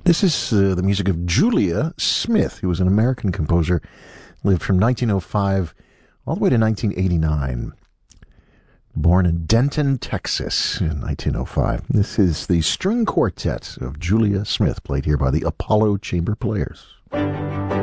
This is the music of Julia Smith, who was an American composer, lived from 1905 all the way to 1989. Born in Denton, Texas in 1905. This is the string quartet of Julia Smith, played here by the Apollo Chamber Players.